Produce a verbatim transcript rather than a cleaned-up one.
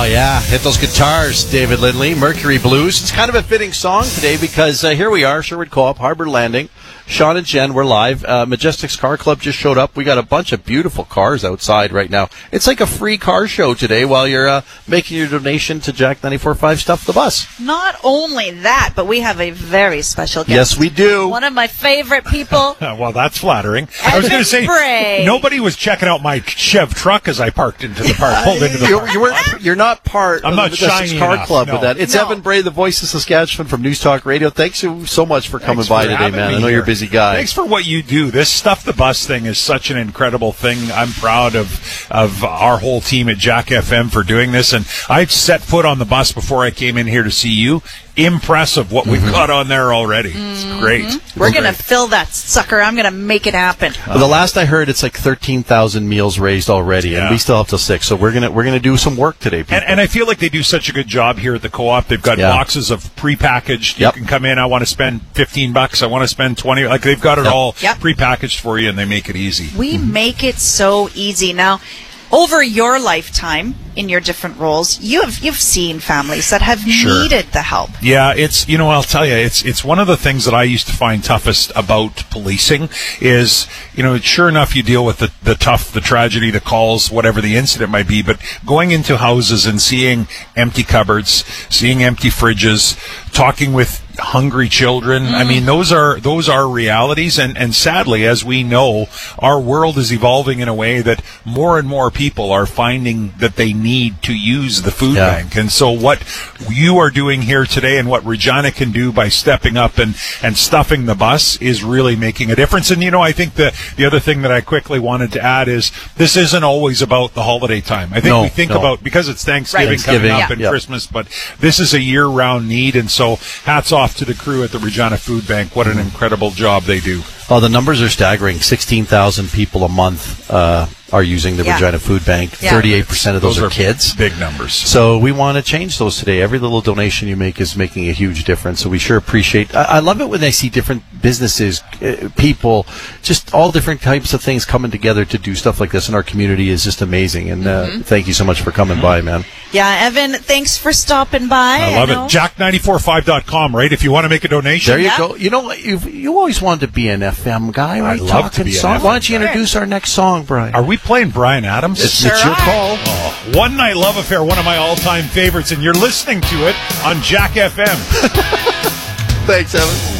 yeah, hit those guitars, David Lindley, Mercury Blues. It's kind of a fitting song today because uh, here we are, Sherwood Co-op, Harbor Landing. Sean and Jen, we're live. Uh, Majestic's Car Club just showed up. We got a bunch of beautiful cars outside right now. It's like a free car show today while you're uh, making your donation to Jack ninety-four point five Stuff the Bus. Not only that, but we have a very special guest. Yes, we do. One of my favorite people. Well, that's flattering. I was going to say, Bray. Nobody was checking out my Chev truck as I parked into the park, pulled into the you, park. you weren't, you're not part I'm of not the Majestic's shiny Car enough, Club no. with that. It's No. Evan Bray, the voice of Saskatchewan from News Talk Radio. Thanks you so much for coming Thanks by for today, having man. me I know here. you're a busy guy. Thanks for what you do. This Stuff the Bus thing is such an incredible thing. I'm proud of of our whole team at Jack F M for doing this. And I set foot on the bus before I came in here to see you. Impressive what we've got on there already. It's great. We're going to fill that sucker. I'm going to make it happen. Well, the last I heard, it's like thirteen thousand meals raised already, Yeah. and we still have till six. So we're gonna we're gonna do some work today, people. And, and I feel like they do such a good job here at the co-op. They've got Yeah. boxes of prepackaged. Yep. You can come in. I want to spend fifteen bucks. I want to spend twenty. Like they've got it Yep. all Yep. prepackaged for you, and they make it easy. We make it so easy. Now, over your lifetime, in your different roles, you have, you've seen families that have Sure. needed the help. Yeah, it's, you know, I'll tell you, it's it's one of the things that I used to find toughest about policing is, you know, sure enough, you deal with the, the tough, the tragedy, the calls, whatever the incident might be, but going into houses and seeing empty cupboards, seeing empty fridges, talking with hungry children, I mean, those are those are realities, and, and sadly, as we know, our world is evolving in a way that more and more people are finding that they need to use the food Yeah. bank. And so what you are doing here today and what Regina can do by stepping up and, and stuffing the bus is really making a difference. And, you know, I think the, the other thing that I quickly wanted to add is this isn't always about the holiday time. I think No, we think no. about, because it's Thanksgiving, Right. coming Thanksgiving, up yeah. and Yep. Christmas, but this is a year-round need. And so hats off to the crew at the Regina Food Bank. What an incredible job they do. Oh, the numbers are staggering. sixteen thousand people a month uh, are using the Yeah. Regina Food Bank. Yeah. thirty-eight percent of those, are kids. Big numbers. So we want to change those today. Every little donation you make is making a huge difference. So we sure appreciate. I, I love it when I see different businesses, uh, people, just all different types of things coming together to do stuff like this in our community is just amazing. And uh, thank you so much for coming by, man. Yeah, Evan, thanks for stopping by. I love know- it. Jack nine four five dot com, right? If you want to make a donation. There you Yeah. go. You know what? You've, you always wanted to be an F M guy, right? I'd love to Talking be an song. F M Why don't you guy. introduce our next song, Brian? Are we playing Brian Adams? It's, Sure it's your are. call. One Night Love Affair, one of my all-time favorites, and you're listening to it on Jack F M. Thanks, Evan.